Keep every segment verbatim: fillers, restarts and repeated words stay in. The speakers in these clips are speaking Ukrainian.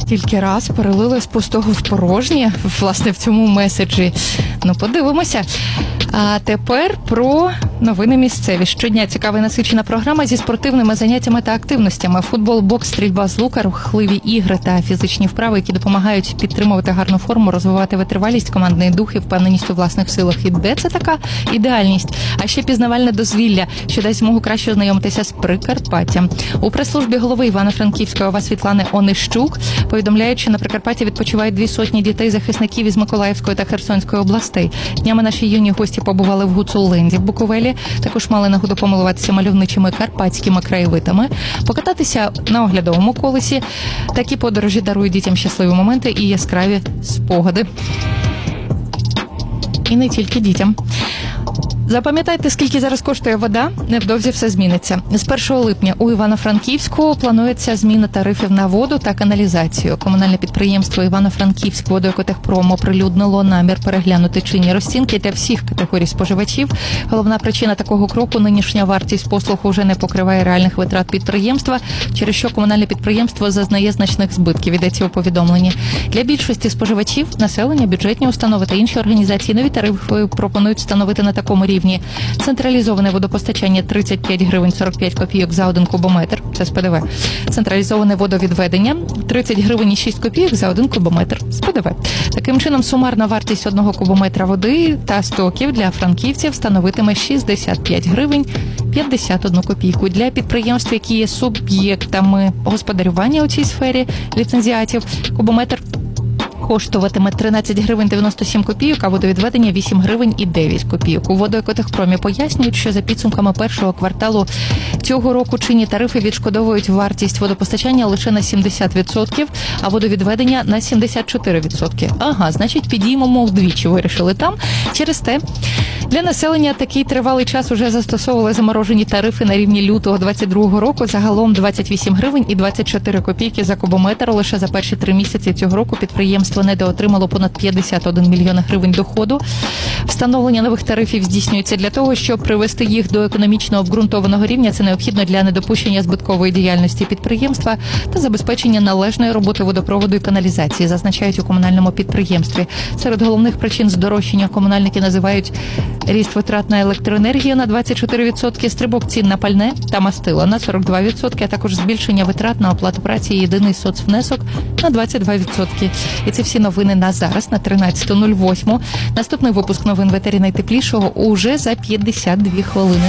Тільки раз перелили з пустого в порожнє, власне, в цьому меседжі. Ну, подивимося. А тепер про новини місцеві. Щодня цікава і насичена програма зі спортивними заняттями та активностями. Футбол, бокс, стрільба з лука, рухливі ігри та фізичні вправи, які допомагають підтримувати гарну форму, розвивати витривалість, командний дух і впевненість у власних силах. І де це така ідеальність? А ще пізнавальне дозвілля, що дасть змогу краще ознайомитися з Прикарпаттям. У прес-службі голови Івано-Франківської ОВА Світлани Онищук повідомляють, що на Прикарпатті відпочивають дві сотні дітей-захисників із Миколаївської та Херсонської областей. Днями наші юні гості побували в Гуцулинді в Буковелі, також мали нагоду помилуватися мальовничими карпатськими краєвидами, покататися на оглядовому колесі. Такі подорожі дарують дітям щасливі моменти і яскраві спогади. І не тільки дітям. Запам'ятайте, скільки зараз коштує вода, невдовзі все зміниться. З першого липня у Івано-Франківську планується зміна тарифів на воду та каналізацію. Комунальне підприємство Івано-Франківськ водоекотехпром оприлюднило намір переглянути чинні розцінки для всіх категорій споживачів. Головна причина такого кроку – нинішня вартість послуг уже не покриває реальних витрат підприємства, через що комунальне підприємство зазнає значних збитків, йдеться у повідомленні. Для більшості споживачів, населення, бюджетні установи та інші організації нові тарифи пропонують встановити на такому рівні. Централізоване водопостачання тридцять п'ять гривень сорок п'ять копійок за один кубометр, це з ПДВ. Централізоване водовідведення тридцять гривень і шість копійок за один кубометр з ПДВ. Таким чином, сумарна вартість одного кубометра води та стоків для франківців становитиме шістдесят п'ять гривень п'ятдесят одну копійку. Для підприємств, які є суб'єктами господарювання у цій сфері, ліцензіатів, кубометр коштуватиме тринадцять гривень дев'яносто сім копійок, а водовідведення вісім гривень і дев'ять копійок. У водоекотехпромі пояснюють, що за підсумками першого кварталу цього року чинні тарифи відшкодовують вартість водопостачання лише на сімдесят відсотків, а водовідведення на сімдесят чотири відсотки. Ага, значить, підіймемо вдвічі, вирішили там. Через те, для населення такий тривалий час уже застосовували заморожені тарифи на рівні лютого двадцять другого року. Загалом двадцять вісім гривень і двадцять чотири копійки за кубометр. Лише за перші три місяці цього року підприємство недоотримало понад п'ятдесят один мільйон гривень доходу. Встановлення нових тарифів здійснюється для того, щоб привести їх до економічно обґрунтованого рівня. Це необхідно для недопущення збиткової діяльності підприємства та забезпечення належної роботи водопроводу і каналізації, зазначають у комунальному підприємстві. Серед головних причин здорожчання комунальники називають ріст витрат на електроенергію на двадцять чотири відсотки, стрибок цін на пальне та мастила на сорок два відсотки, а також збільшення витрат на оплату праці і єдиний соцвнесок на двадцять два відсотки. І це всі новини на зараз, на тринадцяте нуль восьме. Наступний випуск новин в етері найтеплішого уже за п'ятдесят дві хвилини.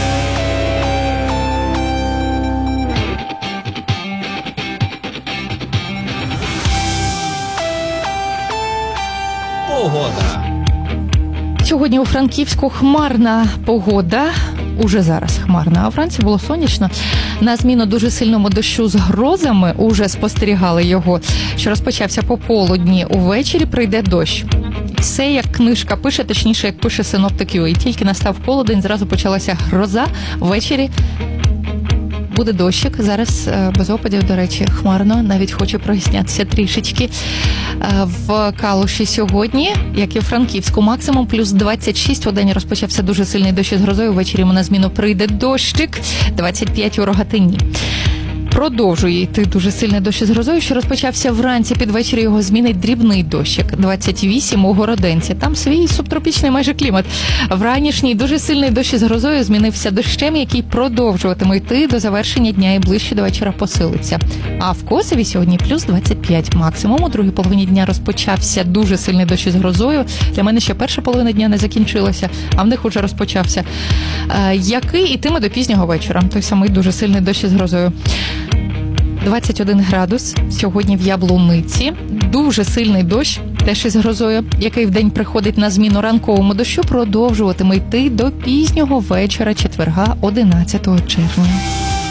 Погода. Сьогодні у Франківську хмарна погода. Уже зараз хмарно, а вранці було сонячно. На зміну дуже сильному дощу з грозами, уже спостерігали його, що розпочався пополудні. Увечері прийде дощ. Все, як книжка пише, точніше, як пише синоптик ю а. І тільки настав полудень, зразу почалася гроза. Ввечері буде дощик. Зараз без опадів, до речі, хмарно. Навіть хоче прояснятися трішечки. В Калуші сьогодні, як і в Франківську, максимум плюс двадцять шість. У день розпочався дуже сильний дощ з грозою. Ввечері йому на зміну прийде дощик. двадцять п'ять у Рогатині. Продовжує йти дуже сильний дощ з грозою, що розпочався вранці. Під вечір його змінить дрібний дощик. двадцять вісім у Городенці. Там свій субтропічний майже клімат. Вранішній дуже сильний дощ з грозою змінився дощем, який продовжуватиме йти до завершення дня і ближче до вечора посилиться. А в Косові сьогодні плюс двадцять п'ять. Максимум у другій половині дня розпочався дуже сильний дощ з грозою. Для мене ще перша половина дня не закінчилася, а в них уже розпочався. Е, який ітиме до пізнього вечора. Той самий дуже сильний дощ з грозою. двадцять один градус сьогодні в Яблуниці. Дуже сильний дощ, теж із грозою, який вдень приходить на зміну ранковому дощу, продовжуватиме йти до пізнього вечора четверга одинадцятого червня.